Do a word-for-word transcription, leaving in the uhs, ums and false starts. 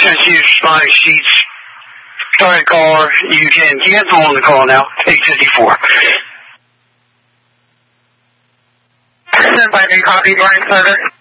since you responding sheets started caller, you can cancel on the call now. eight fifty-four. Stand by me, copy, morning, server.